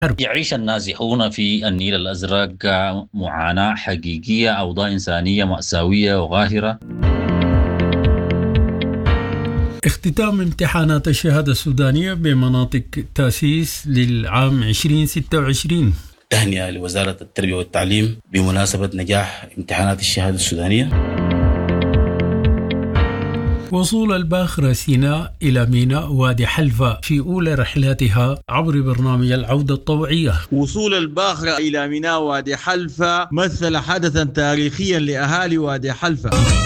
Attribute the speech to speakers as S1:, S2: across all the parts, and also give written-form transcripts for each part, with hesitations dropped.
S1: يعيش النازحون في النيل الأزرق معاناة حقيقية، أوضاع إنسانية مأساوية وغاهرة.
S2: اختتام امتحانات الشهادة السودانية بمناطق تأسيس للعام 2026.
S3: تهنئة لوزارة التربية والتعليم بمناسبة نجاح امتحانات الشهادة السودانية.
S2: وصول الباخرة سيناء إلى ميناء وادي حلفا في أولى رحلاتها عبر برنامج العودة الطوعية.
S4: وصول الباخرة إلى ميناء وادي حلفا مثل حدثا تاريخيا لأهالي وادي حلفا.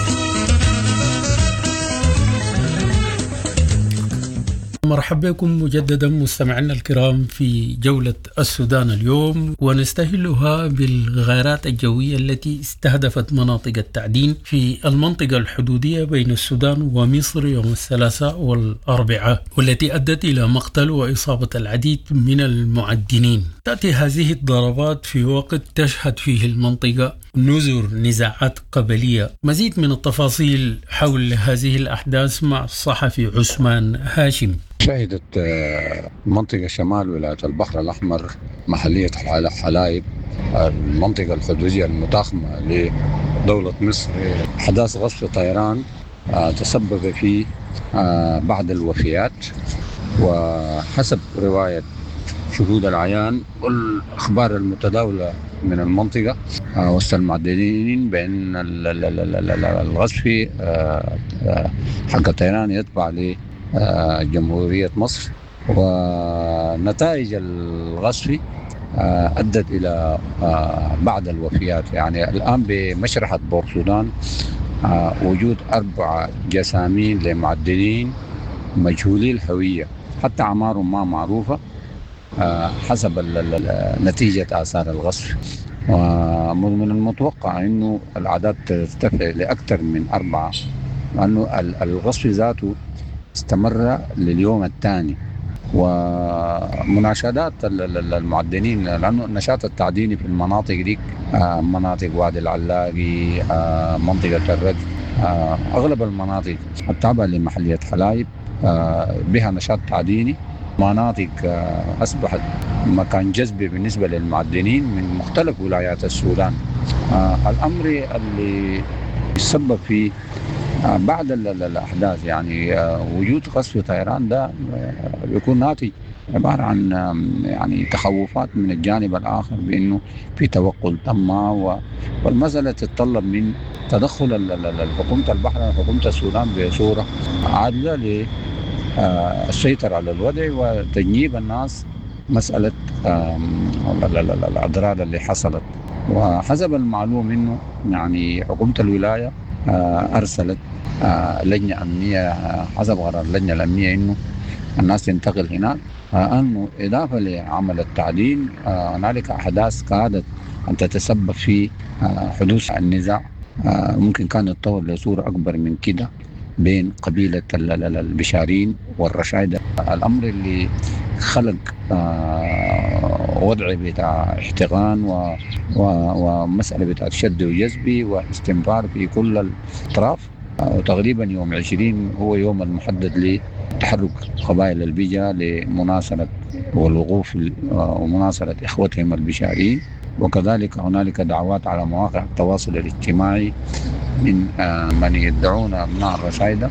S2: مرحبا بكم مجددا مستمعينا الكرام في جولة السودان اليوم، ونستهلها بالغارات الجوية التي استهدفت مناطق التعدين في المنطقة الحدودية بين السودان ومصر يوم الثلاثاء والأربعاء، والتي أدت إلى مقتل وإصابة العديد من المعدنين. تأتي هذه الضربات في وقت تشهد فيه المنطقة نذر نزاعات قبلية. مزيد من التفاصيل حول هذه الأحداث مع الصحفي عثمان هاشم.
S5: شهدت منطقة شمال ولاية البحر الأحمر محلية حلايب المنطقة الحدودية المتاخمة لدولة مصر حدث غصف طيران تسبب في بعض الوفيات، وحسب رواية شهود العيان والأخبار المتداولة من المنطقة وسط المعدنين بأن الغصف حق الطيران يتبع لجمهورية مصر، ونتائج الغصف أدت إلى بعض الوفيات. يعني الآن بمشرحة بورسودان وجود 4 جسامين لمعدنين مجهولي الهوية، حتى أعمارهم ما معروفة حسب نتيجة آثار الغصف. ومن المتوقع أنه الأعداد ترتفع لأكثر من 4، لأنه الغصف ذاته استمر لليوم الثاني. ومناشدات المعدنين، لأنه النشاط التعديني في المناطق دي مناطق وادي العلاقي، منطقة الرج، أغلب المناطق التابعة لمحلية حلايب بها نشاط تعديني، مناطق أصبحت مكان جذب بالنسبة للمعدنين من مختلف ولايات السودان. الأمر اللي يسبب في بعد الأحداث يعني وجود قصف طيران ده بيكون ناتج عبارة عن يعني تخوفات من الجانب الآخر بأنه في توقل تم، والمسألة تتطلب من تدخل حكومة البحر وحكومة السودان بصورة عادلة للسيطرة على الوضع وتجنيب الناس مسألة الأضرار اللي حصلت. وحسب المعلوم أنه يعني حكومة الولاية أرسلت لجنة أمنية حسب قرار اللجنة الأمنية إنه الناس تنتقل هناك، أنه إضافة لعمل التعدين هنالك أحداث كادت أن تتسبب في حدوث النزاع ممكن كان يتطور لصورة أكبر من كده بين قبيلة البشارين والرشايدة. الأمر اللي خلق وضع بتاع احتقان ومسألة بتاع شد وجذب واستنفار في كل الأطراف. وتقريبا يوم 20 هو يوم المحدد لتحرك قبائل البيجا لمناصرة والوقوف ومناصرة إخوتهم البشاريين. وكذلك هنالك دعوات على مواقع التواصل الاجتماعي من من يدعون أبناء الرشايدة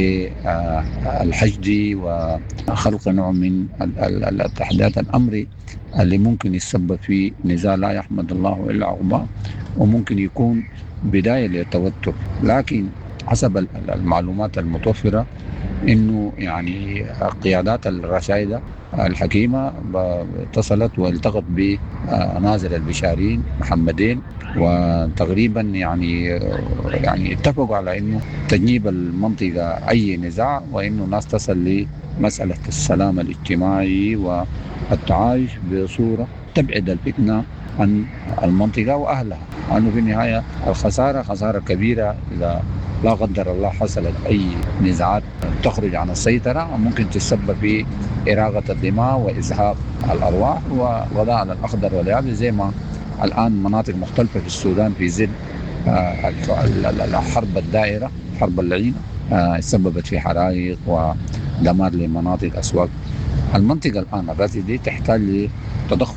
S5: للحشد وخلق نوع من التحديات، الأمر اللي ممكن يسبب في نزاع لا يحمد الله إلا عقباه، وممكن يكون بداية للتوتر. لكن حسب المعلومات المتوفرة إنه يعني قيادات الرشايدة الحكيمة اتصلت والتقت بناظر البشارين محمدين، وتقريبا يعني اتفقوا على إنه تجنيب المنطقة أي نزاع، وإنه الناس تصل لمسألة السلام الاجتماعي والتعايش بصورة تبعد الفتنة عن المنطقة وأهلها، لأنه في النهاية الخسارة خسارة كبيرة إذا لا قدر الله حصلت أي نزاعات تخرج عن السيطرة، وممكن تسبب في إراقة الدماء وإزهاق الأرواح ووضع على الأخضر واليابس، زي ما الآن مناطق مختلفة في السودان في ظل الحرب الدائرة، الحرب اللعينة سببت في حرائق ودمار لمناطق أسواق. المنطقة الآن الرازي دي تحتاج لتدخل